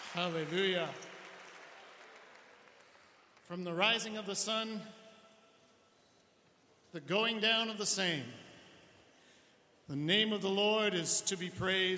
Hallelujah. From the rising of the sun, the going down of the same, the name of the Lord is to be praised